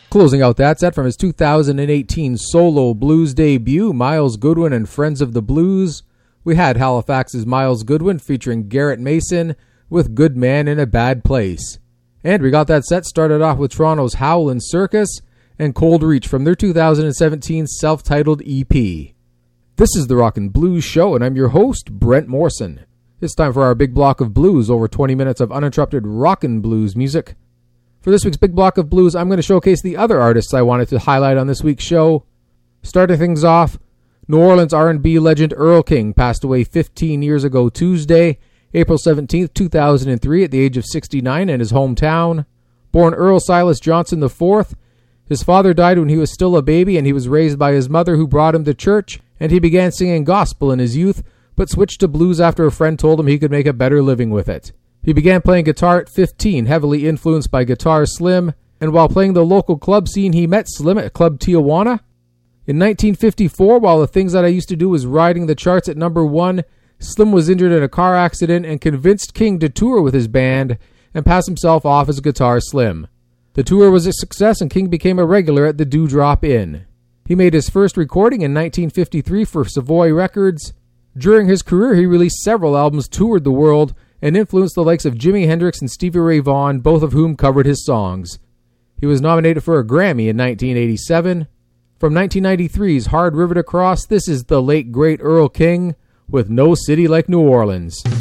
Closing out that set from his 2018 solo blues debut, Miles Goodwin and Friends of the Blues, we had Halifax's Miles Goodwin featuring Garrett Mason with Good Man in a Bad Place. And we got that set started off with Toronto's Howlin' Circus and Cold Reach from their 2017 self-titled EP. This is the Rockin' Blues Show, and I'm your host, Brent Morrison. It's time for our big block of blues, over 20 minutes of uninterrupted rockin' blues music. For this week's big block of blues, I'm going to showcase the other artists I wanted to highlight on this week's show. Starting things off, New Orleans R&B legend Earl King passed away 15 years ago Tuesday, April 17, 2003, at the age of 69 in his hometown. Born Earl Silas Johnson IV, his father died when he was still a baby, and he was raised by his mother, who brought him to church, and he began singing gospel in his youth, but switched to blues after a friend told him he could make a better living with it. He began playing guitar at 15, heavily influenced by Guitar Slim, and while playing the local club scene, he met Slim at Club Tijuana. In 1954, while the things that I used to do was riding the charts at number 1, Slim was injured in a car accident and convinced King to tour with his band and pass himself off as Guitar Slim. The tour was a success, and King became a regular at the Dewdrop Inn. He made his first recording in 1953 for Savoy Records. During his career, he released several albums, toured the world, and influenced the likes of Jimi Hendrix and Stevie Ray Vaughan, both of whom covered his songs. He was nominated for a Grammy in 1987. From 1993's Hard River to Cross, this is the late great Earl King with No City Like New Orleans.